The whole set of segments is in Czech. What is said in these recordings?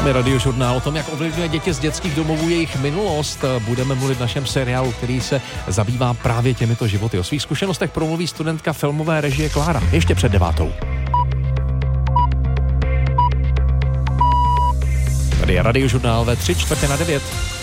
námi Radiožurnál o tom, jak ovlivňuje děti z dětských domovů jejich minulost. Budeme mluvit v našem seriálu, který se zabývá právě těmito životy. O svých zkušenostech promluví studentka filmové režie Klára. Ještě před 9:00. Tady je Radiožurnál ve 8:45.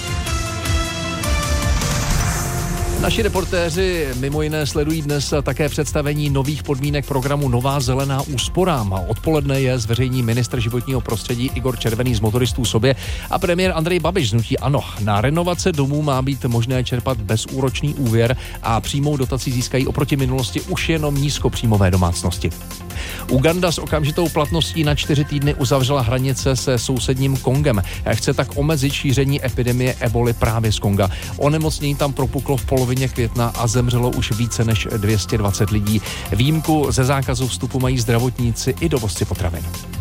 Naši reportéři mimo jiné sledují dnes také představení nových podmínek programu Nová zelená úsporám. Odpoledne je zveřejní ministr životního prostředí Igor Červený z Motoristů sobě a premiér Andrej Babiš z hnutí ANO. Na renovace domů má být možné čerpat bezúročný úvěr a přímou dotaci získají oproti minulosti už jenom nízkopříjmové domácnosti. Uganda s okamžitou platností na 4 týdny uzavřela hranice se sousedním Kongem. Chce tak omezit šíření epidemie eboli právě z Konga. Onemocnění tam propuklo v polovině května a zemřelo už více než 220 lidí. Výjimku ze zákazu vstupu mají zdravotníci i dovozci potravin.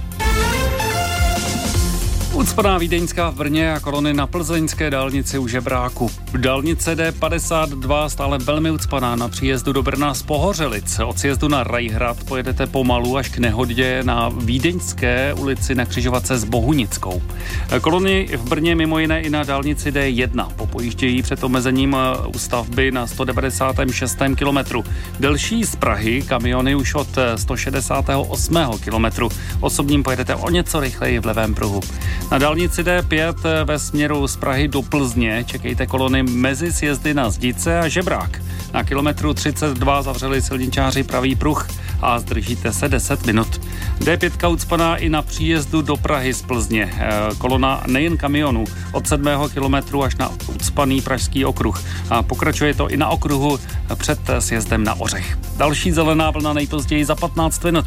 Ucpaná vídeňská v Brně a kolony na plzeňské dálnici u Žebráku. Dálnice D52 stále velmi ucpaná na příjezdu do Brna z Pohořelic. Od sjezdu na Rajhrad pojedete pomalu až k nehodě na Vídeňské ulici na křižovatce s Bohunickou. Kolony v Brně mimo jiné i na dálnici D1 popojíždějí před omezením u stavby na 196. kilometru. Delší z Prahy kamiony už od 168. kilometru. Osobním pojedete o něco rychleji v levém pruhu. Na dálnici D5 ve směru z Prahy do Plzně čekejte kolony mezi sjezdy na Zdice a Žebrák. Na kilometru 32 zavřeli silničáři pravý pruh a zdržíte se 10 minut. D5 ucpaná i na příjezdu do Prahy z Plzně. Kolona nejen kamionů od 7. kilometru až na ucpaný pražský okruh. A pokračuje to i na okruhu před sjezdem na Ořech. Další zelená vlna nejpozději za 15 minut.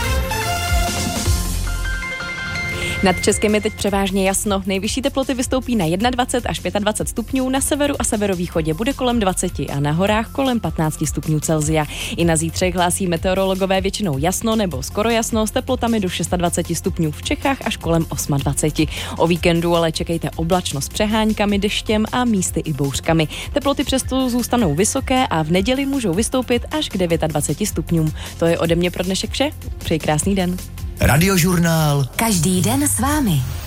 Nad Českem je teď převážně jasno. Nejvyšší teploty vystoupí na 21 až 25 stupňů, na severu a severovýchodě bude kolem 20 a na horách kolem 15 stupňů Celsia. I na zítřek hlásí meteorologové většinou jasno nebo skoro jasno s teplotami do 26 stupňů v Čechách až kolem 28. O víkendu ale čekejte oblačno s přehánkami, deštěm a místy i bouřkami. Teploty přesto zůstanou vysoké a v neděli můžou vystoupit až k 29 stupňům. To je ode mě pro dnešek vše. Přeji krásný den. Radiožurnál. Každý den s vámi.